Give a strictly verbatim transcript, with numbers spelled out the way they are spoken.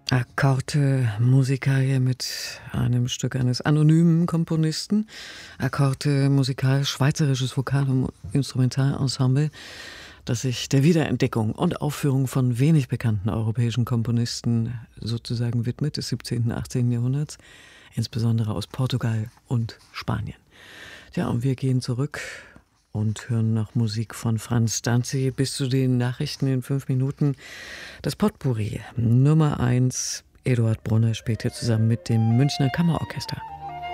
Akkorde Musicae mit einem Stück eines anonymen Komponisten. Akkorde Musicae, schweizerisches Vokal- und Instrumentalensemble, das sich der Wiederentdeckung und Aufführung von wenig bekannten europäischen Komponisten sozusagen widmet, des siebzehnten und achtzehnten Jahrhunderts, insbesondere aus Portugal und Spanien. Ja, und wir gehen zurück und hören noch Musik von Franz Danzi bis zu den Nachrichten in fünf Minuten. Das Potpourri Nummer eins. Eduard Brunner spielt hier zusammen mit dem Münchner Kammerorchester.